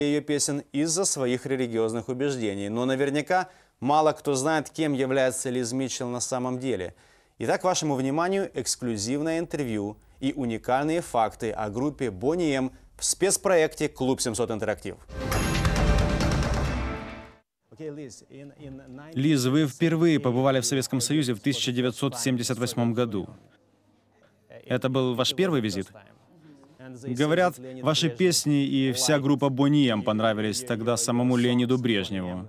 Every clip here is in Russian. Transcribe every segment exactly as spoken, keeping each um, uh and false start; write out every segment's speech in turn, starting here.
ее песен из-за своих религиозных убеждений. Но наверняка мало кто знает, кем является Лиз Митчелл на самом деле. Итак, вашему вниманию эксклюзивное интервью и уникальные факты о группе Boney M в спецпроекте «Клуб семьсот Интерактив». Лиз, вы впервые побывали в Советском Союзе в тысяча девятьсот семьдесят восьмом году. Это был ваш первый визит? Говорят, ваши песни и вся группа Boney M понравились тогда самому Леониду Брежневу.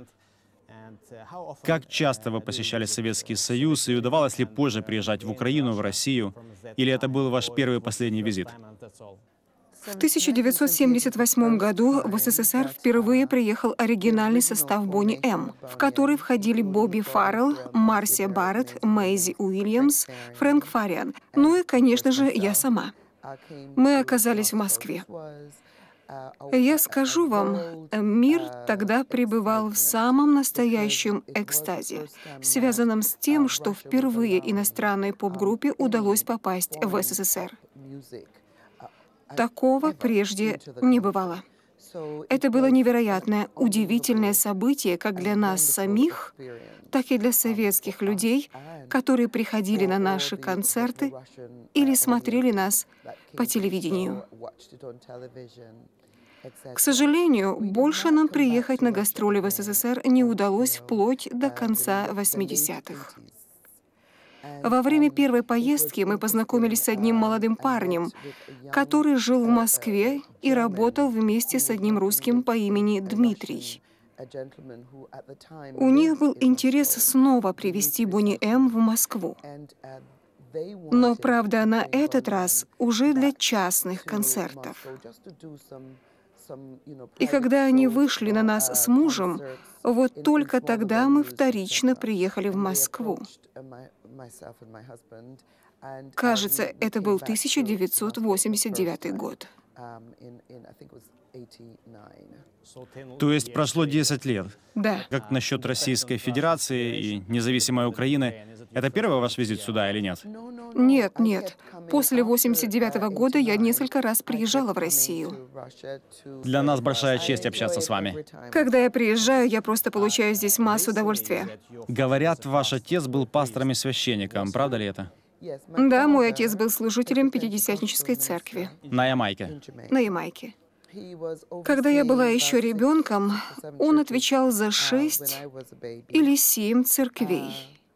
Как часто вы посещали Советский Союз и удавалось ли позже приезжать в Украину, в Россию? Или это был ваш первый и последний визит? В тысяча девятьсот семьдесят восьмом году в СССР впервые приехал оригинальный состав Boney M, в который входили Бобби Фаррелл, Марсия Барретт, Мэйзи Уильямс, Фрэнк Фариан, ну и, конечно же, я сама. Мы оказались в Москве. Я скажу вам, мир тогда пребывал в самом настоящем экстазе, связанном с тем, что впервые иностранной поп-группе удалось попасть в СССР. Такого прежде не бывало. Это было невероятное, удивительное событие как для нас самих, так и для советских людей, которые приходили на наши концерты или смотрели нас по телевидению. К сожалению, больше нам приехать на гастроли в СССР не удалось вплоть до конца восьмидесятых. Во время первой поездки мы познакомились с одним молодым парнем, который жил в Москве и работал вместе с одним русским по имени Дмитрий. У них был интерес снова привезти Boney M в Москву. Но, правда, на этот раз уже для частных концертов. И когда они вышли на нас с мужем, вот только тогда мы вторично приехали в Москву. Кажется, это был тысяча девятьсот восемьдесят девятый год. То есть прошло десять лет. Да. Как насчет Российской Федерации и независимой Украины? Это первый ваш визит сюда или нет? Нет, нет. После восемьдесят девятого года я несколько раз приезжала в Россию. Для нас большая честь общаться с вами. Когда я приезжаю, я просто получаю здесь массу удовольствия. Говорят, ваш отец был пастором и священником. Правда ли это? Да, мой отец был служителем Пятидесятнической церкви На Ямайке. на Ямайке. Когда я была еще ребенком, он отвечал за шесть или семь церквей.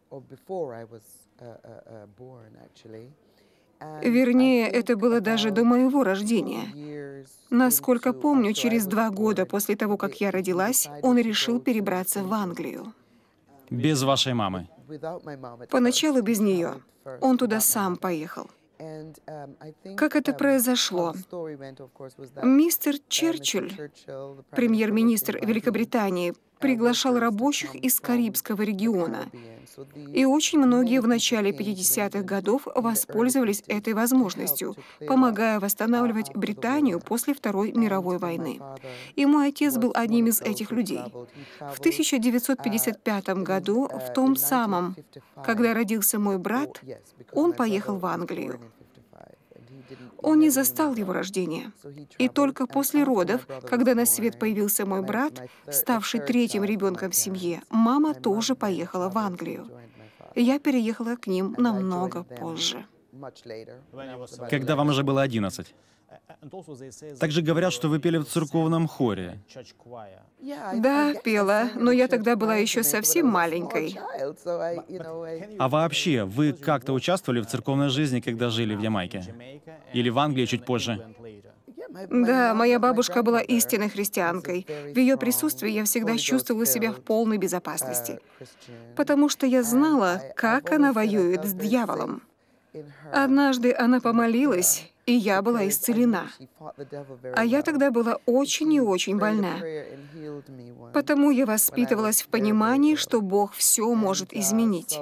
Вернее, это было даже до моего рождения. Насколько помню, через два года после того, как я родилась, он решил перебраться в Англию. Без вашей мамы. Поначалу без нее. Он туда сам поехал. Как это произошло? Мистер Черчилль, премьер-министр Великобритании, приглашал рабочих из Карибского региона. И очень многие в начале пятидесятых годов воспользовались этой возможностью, помогая восстанавливать Британию после Второй мировой войны. И мой отец был одним из этих людей. В тысяча девятьсот пятьдесят пятом году, в том самом, когда родился мой брат, он поехал в Англию. Он не застал его рождения. И только после родов, когда на свет появился мой брат, ставший третьим ребенком в семье, мама тоже поехала в Англию. Я переехала к ним намного позже. Когда вам уже было одиннадцать. Также говорят, что вы пели в церковном хоре. Да, пела, но я тогда была еще совсем маленькой. А вообще, вы как-то участвовали в церковной жизни, когда жили в Ямайке? Или в Англии чуть позже? Да, моя бабушка была истинной христианкой. В ее присутствии я всегда чувствовала себя в полной безопасности, потому что я знала, как она воюет с дьяволом. Однажды она помолилась, и я была исцелена. А я тогда была очень и очень больна. Потому я воспитывалась в понимании, что Бог все может изменить.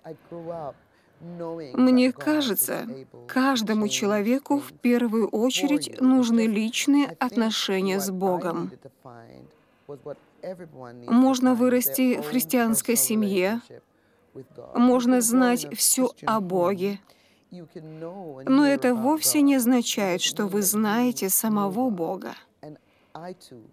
Мне кажется, каждому человеку в первую очередь нужны личные отношения с Богом. Можно вырасти в христианской семье, можно знать все о Боге, но это вовсе не означает, что вы знаете самого Бога.